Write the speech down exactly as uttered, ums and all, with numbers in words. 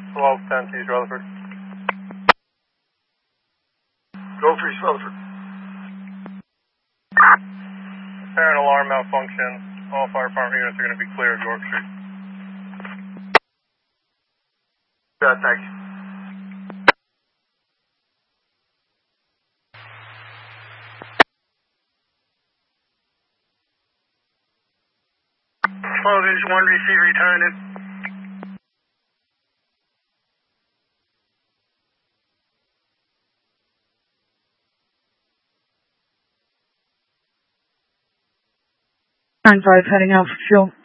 twelve ten to East Rutherford. Go for East Rutherford. Apparent alarm malfunction. All fire department units are going to be clear of York Street. Yeah, thank you. twelve inch one, receive, returning. nine five heading out for fuel.